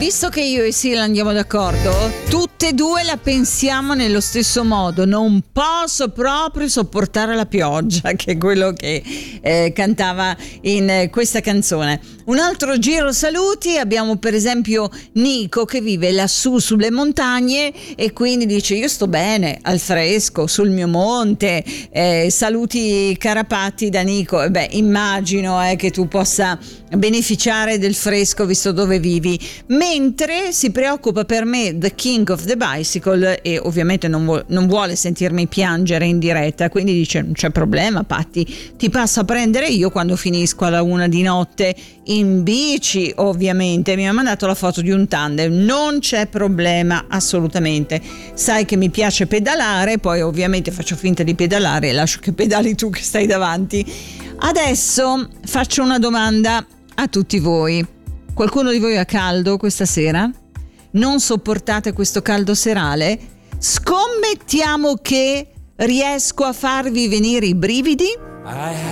Visto che io e Sila andiamo d'accordo, tutte e due la pensiamo nello stesso modo. Non posso proprio sopportare la pioggia, che è quello che cantava in questa canzone. Un altro giro saluti, abbiamo per esempio Nico che vive lassù sulle montagne e quindi dice: io sto bene al fresco sul mio monte. Saluti carapati da Nico. Immagino che tu possa beneficiare del fresco visto dove vivi, mentre si preoccupa per me The King of the Bicycle e ovviamente non vuole sentirmi piangere in diretta, quindi dice: non c'è problema Patti, ti passo a prendere io quando finisco alla 1 di notte in bici. Ovviamente mi ha mandato la foto di un tandem, non c'è problema assolutamente, sai che mi piace pedalare, poi ovviamente faccio finta di pedalare e lascio che pedali tu che stai davanti. Adesso faccio una domanda a tutti voi: qualcuno di voi ha caldo questa sera? Non sopportate questo caldo serale? Scommettiamo che riesco a farvi venire i brividi?